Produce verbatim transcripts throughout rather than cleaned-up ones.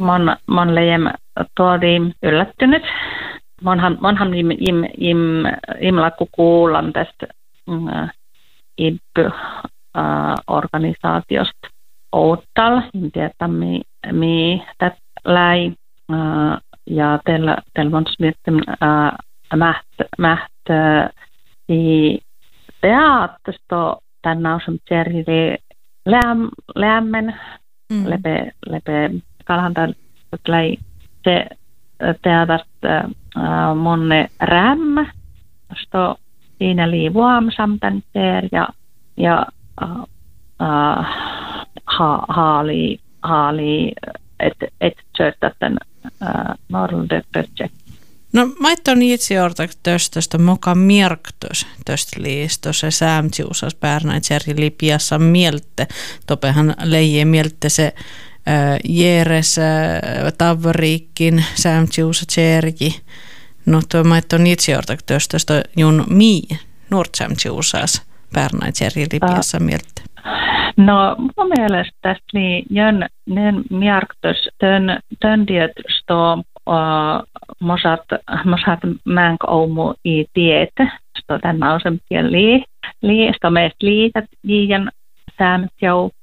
mon, mon lejem tuodi yllättynyt. Monhan, monhan im, im, im, imlakku kuulan tästä äh, I B-organisaatiosta Outtal. En tiedä, mi, mi tätä läi. Äh, ja teillä tel on smittem äh, mäht, mäht äh, I teattersto tänä on serri läm, lämmen. Mm. Lepe, lepe kalhantal läi se teatast äh, monne räm, sto siinä lii vuamsamtan ser ja ja äh, ha, haali haali et et söttäten äh, norldöpötse. No maitton itse ortak töstöstä moka mierktös töstä liisto se säämtsiusas päärnäin serri lipiassa mielte topehan leije mielte se äh, jeres äh, tavriikkin säämtsiusa sergi. No tuo maitton itse ortak töstöstä jun mii nuort säämtsiusas päärnäin serri lipiassa mielte. No mun mielestä tästä oli jön nön mierktös tön tön tietysto Uh, mosat mosat mänk oumu I tiete sto tänä on sen li li sto meistä liitat jian säämtjau uh,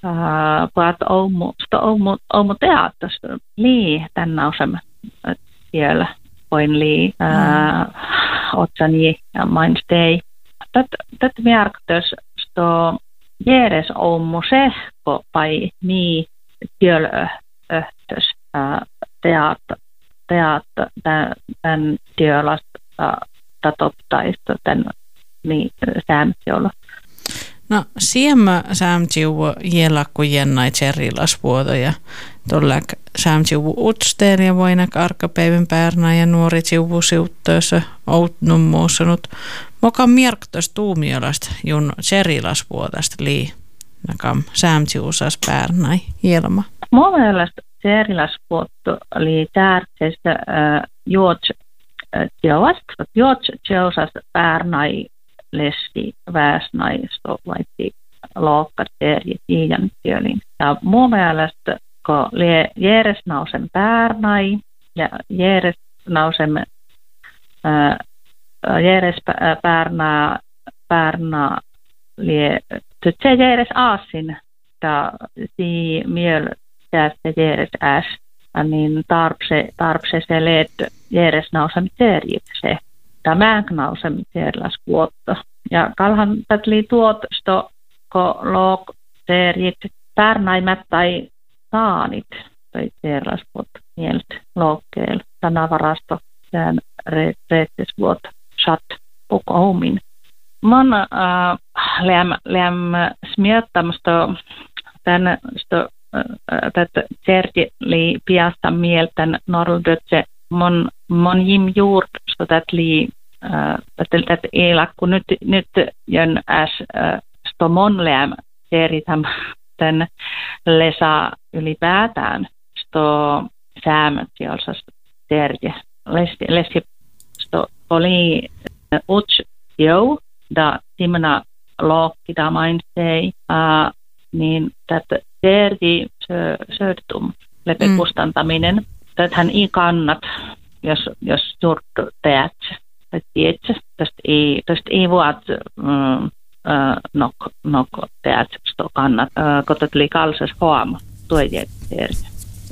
puat oumu sto oumu oumu teattas li tänä on sen siellä voin li uh, otsani ja mainstei tät tät märktös sto jeres oumu sehko pai mi työl öhtös uh, teatta teatta tämän työlästä tatoptaista tämän niin säämtiolla. No siemmä säämtiu jelakku jennai tserilasvuoto ja tuolla säämtiu utsteelia voinak arkapäivän päärnä ja nuori siuvu siuttöössä outnummuussanut moka mierktös tuumiolasta jun tserilasvuotasta lii nakam säämtiusas päärnai jelma. Mun mielestä serilasvuotto oli tärkeästä äh, juots teosta. Juots teosasta päärnai leski väesnaisto vaiti lookkateeri tiijan työlin. Ja mun mielestä kun jeres nausen päärnai ja jeres nausen äh, jeres päärnaa päärnaa lie se jeres aasin ta si miel tästä jeres äs, niin tarpse, tarpse se leet jeres nausam terjit se. Tämä nausam terlas vuotta. Ja kalhan tätli tuotosto, ko look terjit pärnaimat tai saanit, tai terlas vuotta mieltä lookkeel. Sanavarasto, tämän reettes vuotta, sat, pukoumin. Mon äh, läm, läm smiettamista tämän tätä serti li piasta mieltän norldötse mon mon jim juurt så tät li tätä tätä elakku nyt nyt jön äs sto mon läm seritam tän lesa ylipäätään sto säämät jolsas serti lesti lesti sto oli uts jo da timna lokki da mainstei a niin tätä serti söötum lepekustantaminen. Mm. Tätähän ei kannat, jos, jos juurtu teät. Tiedätkö, tästä ei, tästä ei vuot mm, nok, nok teät, sto kannat, kun tätä oli kalsas huoma, tuo ei serti.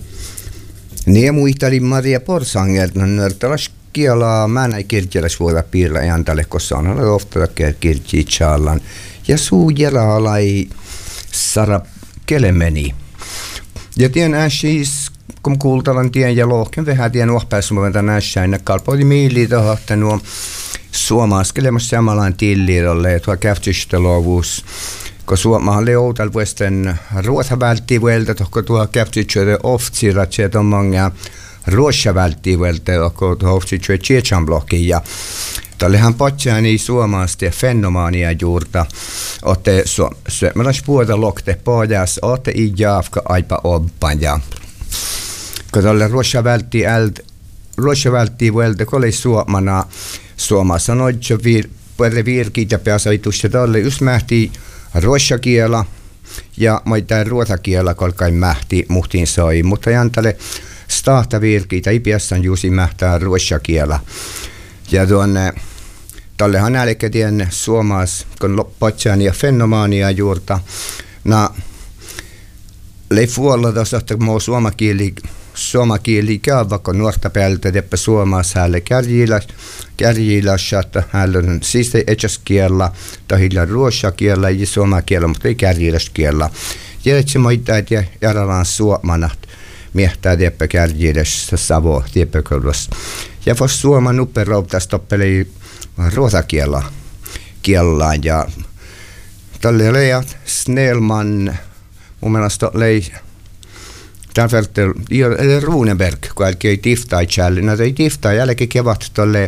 Niin muistelin Maria Porsangelta, no nörtäläs kielaa, mä näin kirkjeläs vuoda piirrä jääntälle, koska on ollut ofta kirkjiä tjallan. Ja suu jäläalai sara kelemeni. Ja tien ässis, kun kuultavan tien ja lohken vähän tien ohpäisumuvan tämän ässäin, kalpoiti miili tohta nuo suomaaskelemassa samallaan tilliidolle, tuo käftystölovuus, kun suomahan leutal vuosten ruotsa välttii vuelta, tohko tuo käftystöde oftsirat, se on monga ruotsa välttii vuelta, tohko tuo oftsitöde tietsanblokki, ja tällähän potsaani suomaasti fenomaania juurta, otte suomalais puolta lokte pohjas, otte i jaafka aipa oppan ja kun tällä ruossa vältti eld ruossa vältti vuelta kun oli suomana suomassa noin vir per virkit ja pääsaitus ja tälle just mähti ruossa kiela ja maita ruotakielä kolkain mähti muhtiin soi, mutta jantale stahta virkiitä ei piassan juusi mähtää ruotsakielä. Ja tuonne tallehan älkä tienne suomas, kun loppatsaan ja fenomaania juurta, na lei fuolla tuossa, että muu suomakieli suomakieli käy vaikka nuorta päältä teppä suomas hänelle kärjiläs, kärjiläs, että hänellä on siis ei etsäskielä, tai hillä ruotsakielä ja suomakielä, mutta ei kärjiläskielä. Ja itse maita, että järjellään suomanat miehtää teppä kärjiläs savo teppä-koulussa. Ja vasta suoman upperoutas toppeli ruotakielä kielään ja tälle leijat Snellman mun mielestä lei därför ja Runeberg kun ei tiftai chälle no ei tiftai jälkeen kevat tolle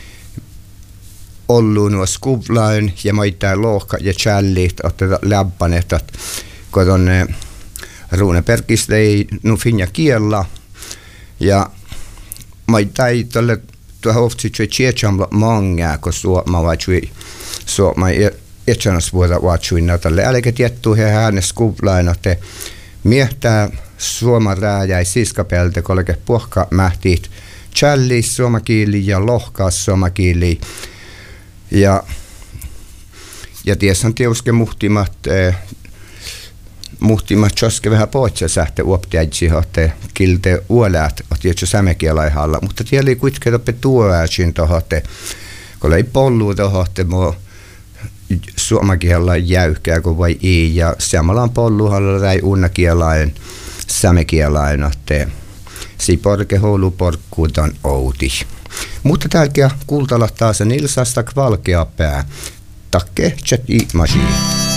ollu nuo skuvlain ja maita lohka ja challit ottaa läppanet att kun Runebergis ei nu finja kiellä ja maita ei tolle tuo hoftsi tjechamla manga kun suoma vatsui suoma etsänas vuoda vatsuina tälle älkä tiettu he hänen skuvlain että miehtää suoman rääjäi siskapeltä kolke puhka mähtiit challi suomakieli ja lohkaas suomakieli ja ja tiesän tiuske muhtimat eh, muhtimat choske vähän poitse sähte uoptiaitsi hotte kilte uolät otietsi sämekielaihalla mutta tieli kuitenkin toppe tuoäsin tohotte kun ei pollu tohotte mo suomakielä jäykää kuin vai ei ja samalla polluhalla tai unnakielain sämekielain että si porke holu porkkuutan outi. Mutta tärkeä kuultalla taas nilsasta valkea pää. Takke chat i machine.